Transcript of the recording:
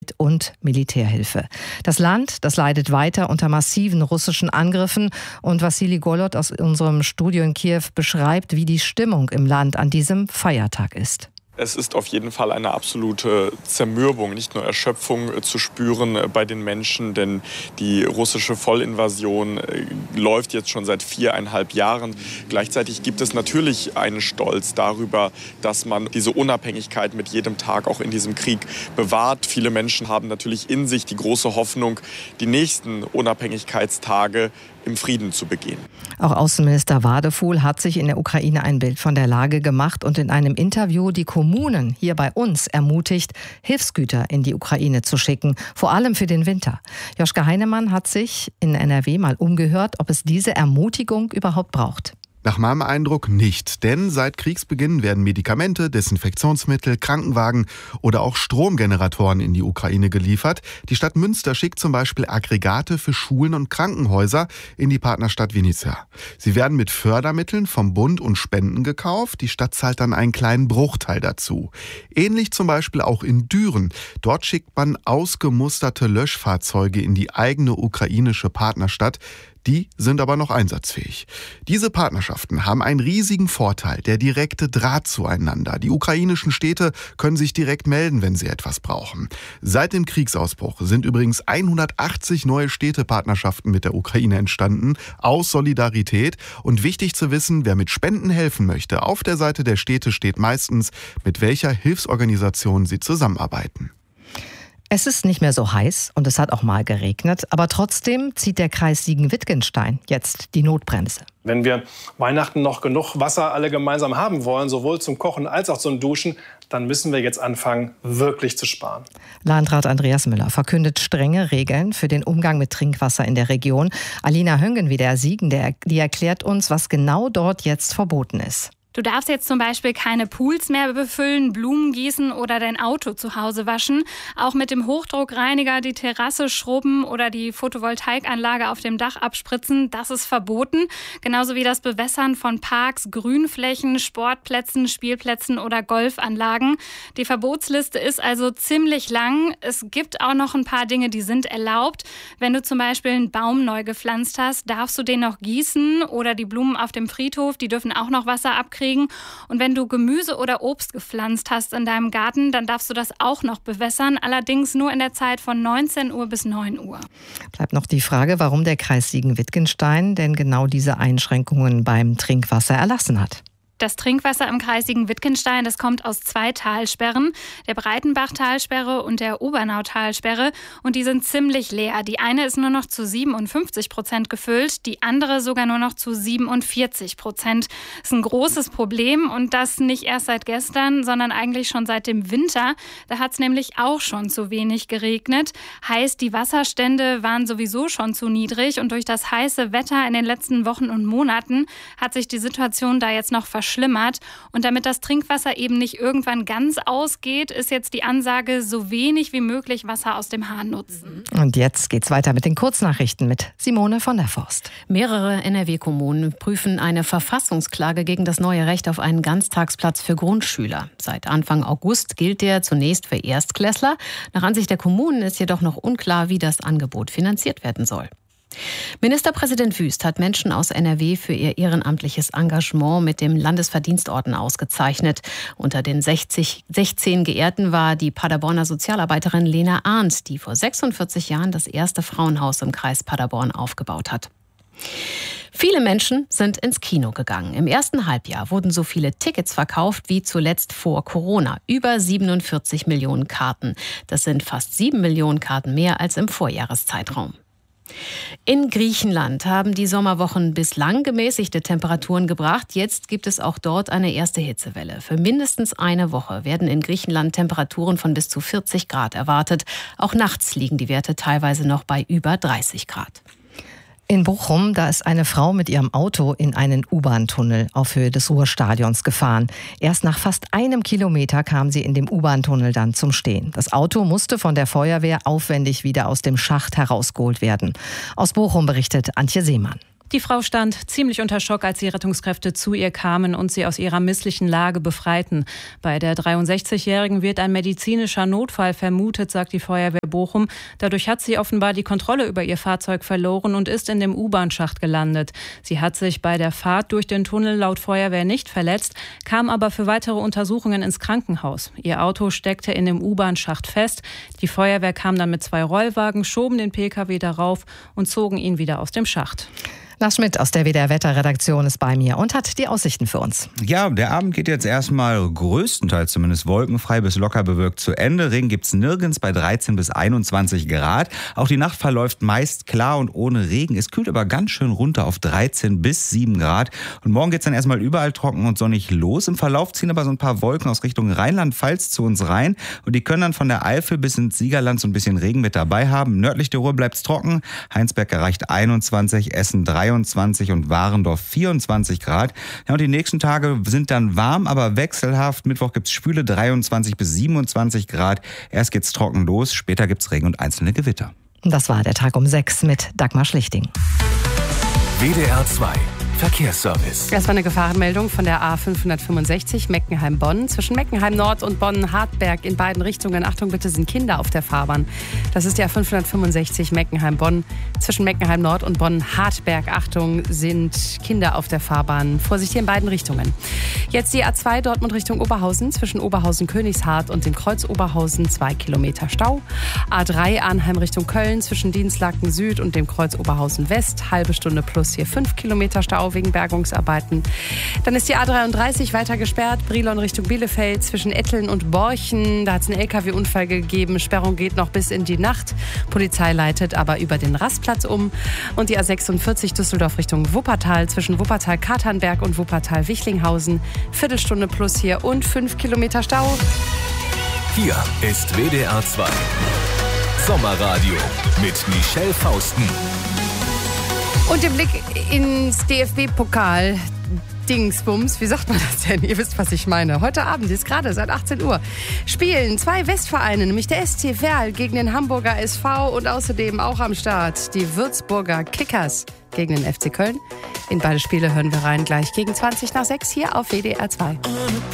Humanität und Militärhilfe. Das Land, das leidet weiter unter massiven russischen Angriffen. Und Wassili Golod aus unserem Studio in Kiew beschreibt, wie die Stimmung im Land an diesem Feiertag ist. Es ist auf jeden Fall eine absolute Zermürbung, nicht nur Erschöpfung zu spüren bei den Menschen, denn die russische Vollinvasion läuft jetzt schon seit 4,5 Jahren. Gleichzeitig gibt es natürlich einen Stolz darüber, dass man diese Unabhängigkeit mit jedem Tag auch in diesem Krieg bewahrt. Viele Menschen haben natürlich in sich die große Hoffnung, die nächsten Unabhängigkeitstage im Frieden zu begehen. Auch Außenminister Wadefuhl hat sich in der Ukraine ein Bild von der Lage gemacht und in einem Interview die Kommunen hier bei uns ermutigt, Hilfsgüter in die Ukraine zu schicken, vor allem für den Winter. Joschka Heinemann hat sich in NRW mal umgehört, ob es diese Ermutigung überhaupt braucht. Nach meinem Eindruck nicht, denn seit Kriegsbeginn werden Medikamente, Desinfektionsmittel, Krankenwagen oder auch Stromgeneratoren in die Ukraine geliefert. Die Stadt Münster schickt zum Beispiel Aggregate für Schulen und Krankenhäuser in die Partnerstadt Vinica. Sie werden mit Fördermitteln vom Bund und Spenden gekauft. Die Stadt zahlt dann einen kleinen Bruchteil dazu. Ähnlich zum Beispiel auch in Düren. Dort schickt man ausgemusterte Löschfahrzeuge in die eigene ukrainische Partnerstadt. Die sind aber noch einsatzfähig. Diese Partnerschaften haben einen riesigen Vorteil, der direkte Draht zueinander. Die ukrainischen Städte können sich direkt melden, wenn sie etwas brauchen. Seit dem Kriegsausbruch sind übrigens 180 neue Städtepartnerschaften mit der Ukraine entstanden, aus Solidarität. Und wichtig zu wissen, wer mit Spenden helfen möchte, auf der Seite der Städte steht meistens, mit welcher Hilfsorganisation sie zusammenarbeiten. Es ist nicht mehr so heiß und es hat auch mal geregnet, aber trotzdem zieht der Kreis Siegen-Wittgenstein jetzt die Notbremse. Wenn wir Weihnachten noch genug Wasser alle gemeinsam haben wollen, sowohl zum Kochen als auch zum Duschen, dann müssen wir jetzt anfangen, wirklich zu sparen. Landrat Andreas Müller verkündet strenge Regeln für den Umgang mit Trinkwasser in der Region. Alina Höngen wie der Siegen, die erklärt uns, was genau dort jetzt verboten ist. Du darfst jetzt zum Beispiel keine Pools mehr befüllen, Blumen gießen oder dein Auto zu Hause waschen. Auch mit dem Hochdruckreiniger die Terrasse schrubben oder die Photovoltaikanlage auf dem Dach abspritzen, das ist verboten. Genauso wie das Bewässern von Parks, Grünflächen, Sportplätzen, Spielplätzen oder Golfanlagen. Die Verbotsliste ist also ziemlich lang. Es gibt auch noch ein paar Dinge, die sind erlaubt. Wenn du zum Beispiel einen Baum neu gepflanzt hast, darfst du den noch gießen oder die Blumen auf dem Friedhof, die dürfen auch noch Wasser abkriegen. Und wenn du Gemüse oder Obst gepflanzt hast in deinem Garten, dann darfst du das auch noch bewässern, allerdings nur in der Zeit von 19 Uhr bis 9 Uhr. Bleibt noch die Frage, warum der Kreis Siegen-Wittgenstein denn genau diese Einschränkungen beim Trinkwasser erlassen hat. Das Trinkwasser im Kreis Siegen-Wittgenstein, das kommt aus 2 Talsperren, der Breitenbach-Talsperre und der Obernau-Talsperre. Und die sind ziemlich leer. Die eine ist nur noch zu 57% gefüllt, die andere sogar nur noch zu 47%. Das ist ein großes Problem und das nicht erst seit gestern, sondern eigentlich schon seit dem Winter. Da hat es nämlich auch schon zu wenig geregnet. Heißt, die Wasserstände waren sowieso schon zu niedrig und durch das heiße Wetter in den letzten Wochen und Monaten hat sich die Situation da jetzt noch verschlimmert. Und damit das Trinkwasser eben nicht irgendwann ganz ausgeht, ist jetzt die Ansage, so wenig wie möglich Wasser aus dem Hahn nutzen. Und jetzt geht's weiter mit den Kurznachrichten mit Simone von der Forst. Mehrere NRW-Kommunen prüfen eine Verfassungsklage gegen das neue Recht auf einen Ganztagsplatz für Grundschüler. Seit Anfang August gilt der zunächst für Erstklässler. Nach Ansicht der Kommunen ist jedoch noch unklar, wie das Angebot finanziert werden soll. Ministerpräsident Wüst hat Menschen aus NRW für ihr ehrenamtliches Engagement mit dem Landesverdienstorden ausgezeichnet. Unter den 16 Geehrten war die Paderborner Sozialarbeiterin Lena Arndt, die vor 46 Jahren das erste Frauenhaus im Kreis Paderborn aufgebaut hat. Viele Menschen sind ins Kino gegangen. Im ersten Halbjahr wurden so viele Tickets verkauft wie zuletzt vor Corona. Über 47 Millionen Karten. Das sind fast 7 Millionen Karten mehr als im Vorjahreszeitraum. In Griechenland haben die Sommerwochen bislang gemäßigte Temperaturen gebracht. Jetzt gibt es auch dort eine erste Hitzewelle. Für mindestens eine Woche werden in Griechenland Temperaturen von bis zu 40 Grad erwartet. Auch nachts liegen die Werte teilweise noch bei über 30 Grad. In Bochum, da ist eine Frau mit ihrem Auto in einen U-Bahn-Tunnel auf Höhe des Ruhrstadions gefahren. Erst nach fast 1 Kilometer kam sie in dem U-Bahn-Tunnel dann zum Stehen. Das Auto musste von der Feuerwehr aufwendig wieder aus dem Schacht herausgeholt werden. Aus Bochum berichtet Antje Seemann. Die Frau stand ziemlich unter Schock, als die Rettungskräfte zu ihr kamen und sie aus ihrer misslichen Lage befreiten. Bei der 63-Jährigen wird ein medizinischer Notfall vermutet, sagt die Feuerwehr Bochum. Dadurch hat sie offenbar die Kontrolle über ihr Fahrzeug verloren und ist in dem U-Bahn-Schacht gelandet. Sie hat sich bei der Fahrt durch den Tunnel laut Feuerwehr nicht verletzt, kam aber für weitere Untersuchungen ins Krankenhaus. Ihr Auto steckte in dem U-Bahn-Schacht fest. Die Feuerwehr kam dann mit 2 Rollwagen, schoben den Pkw darauf und zogen ihn wieder aus dem Schacht. Lars Schmidt aus der WDR-Wetterredaktion ist bei mir und hat die Aussichten für uns. Ja, der Abend geht jetzt erstmal größtenteils zumindest wolkenfrei bis locker bewölkt zu Ende. Regen gibt's nirgends bei 13 bis 21 Grad. Auch die Nacht verläuft meist klar und ohne Regen. Es kühlt aber ganz schön runter auf 13 bis 7 Grad. Und morgen geht's dann erstmal überall trocken und sonnig los. Im Verlauf ziehen aber so ein paar Wolken aus Richtung Rheinland-Pfalz zu uns rein. Und die können dann von der Eifel bis ins Siegerland so ein bisschen Regen mit dabei haben. Nördlich der Ruhr bleibt's trocken. Heinsberg erreicht 21, Essen 23 und Warendorf 24 Grad. Ja, und die nächsten Tage sind dann warm, aber wechselhaft. Mittwoch gibt's schwüle 23 bis 27 Grad. Erst geht's trocken los, später gibt's Regen und einzelne Gewitter. Das war der Tag um 6 mit Dagmar Schlichting. WDR 2 Verkehrsservice. Das war eine Gefahrenmeldung von der A565 Meckenheim-Bonn. Zwischen Meckenheim Nord und Bonn-Hartberg in beiden Richtungen. Achtung bitte, sind Kinder auf der Fahrbahn. Das ist die A565 Meckenheim-Bonn. Zwischen Meckenheim Nord und Bonn-Hartberg, Achtung, sind Kinder auf der Fahrbahn. Vorsicht hier in beiden Richtungen. Jetzt die A2 Dortmund Richtung Oberhausen. Zwischen Oberhausen-Königshardt und dem Kreuz Oberhausen 2 Kilometer Stau. A3 Arnheim Richtung Köln. Zwischen Dienstlaken Süd und dem Kreuz Oberhausen West. Halbe Stunde plus hier 5 Kilometer Stau wegen Bergungsarbeiten. Dann ist die A33 weiter gesperrt, Brilon Richtung Bielefeld zwischen Etteln und Borchen. Da hat es einen LKW-Unfall gegeben. Sperrung geht noch bis in die Nacht. Polizei leitet aber über den Rastplatz um. Und die A46 Düsseldorf Richtung Wuppertal zwischen Wuppertal-Katernberg und Wuppertal-Wichlinghausen. Viertelstunde plus hier und 5 Kilometer Stau. Hier ist WDR 2 Sommerradio mit Michelle Fausten. Und der Blick ins DFB-Pokal. Dingsbums, wie sagt man das denn? Ihr wisst, was ich meine. Heute Abend ist gerade seit 18 Uhr. Spielen 2 Westvereine, nämlich der SC Verl gegen den Hamburger SV und außerdem auch am Start die Würzburger Kickers gegen den FC Köln. In beide Spiele hören wir rein gleich gegen 20 nach 6 hier auf WDR 2.